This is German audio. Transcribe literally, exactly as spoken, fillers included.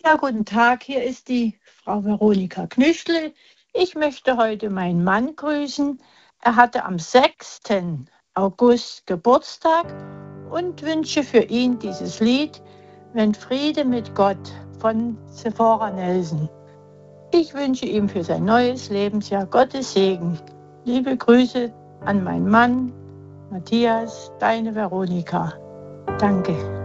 Ja, guten Tag, hier ist die Frau Veronika Knüchtle. Ich möchte heute meinen Mann grüßen. Er hatte am sechsten August Geburtstag und wünsche für ihn dieses Lied Wenn Friede mit Gott von Sephora Nelson. Ich wünsche ihm für sein neues Lebensjahr Gottes Segen. Liebe Grüße an meinen Mann, Matthias, deine Veronika. Danke.